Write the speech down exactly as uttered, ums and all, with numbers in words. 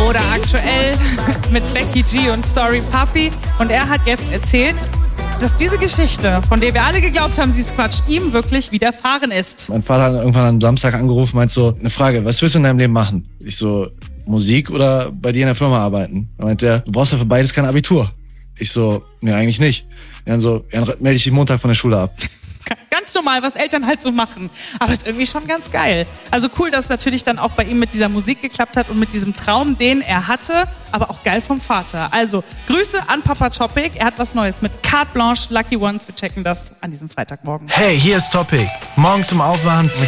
oder aktuell mit Becky G und Sorry Papi. Und er hat jetzt erzählt, dass diese Geschichte, von der wir alle geglaubt haben, sie ist Quatsch, ihm wirklich widerfahren ist. Mein Vater hat irgendwann am Samstag angerufen, meint so, eine Frage, was willst du in deinem Leben machen? Ich so, Musik oder bei dir in der Firma arbeiten? Da meint er, du brauchst ja für beides kein Abitur. Ich so, nee, eigentlich nicht. Dann so, ja, dann melde ich dich Montag von der Schule ab. Ganz normal, was Eltern halt so machen. Aber ist irgendwie schon ganz geil. Also cool, dass es natürlich dann auch bei ihm mit dieser Musik geklappt hat und mit diesem Traum, den er hatte. Aber auch geil vom Vater. Also Grüße an Papa Topic. Er hat was Neues mit Carte Blanche, Lucky Ones. Wir checken das an diesem Freitagmorgen. Hey, hier ist Topic. Morgens zum Aufwachen